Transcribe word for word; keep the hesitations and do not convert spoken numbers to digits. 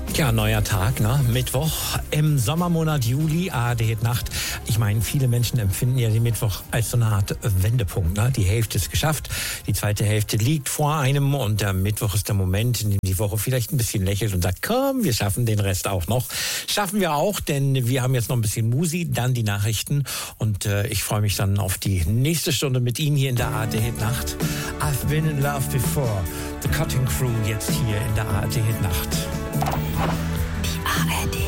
Ja, neuer Tag, ne? Mittwoch im Sommermonat Juli, A R D Nacht. Ich meine, viele Menschen empfinden ja den Mittwoch als so eine Art Wendepunkt, ne? Die Hälfte ist geschafft, die zweite Hälfte liegt vor einem und der Mittwoch ist der Moment, in dem die Woche vielleicht ein bisschen lächelt und sagt, komm, wir schaffen den Rest auch noch. Schaffen wir auch, denn wir haben jetzt noch ein bisschen Musi, dann die Nachrichten und äh, ich freue mich dann auf die nächste Stunde mit Ihnen hier in der A R D Nacht. I've been in love before. The Cutting Crew jetzt hier in der A R D Nacht. Die A R D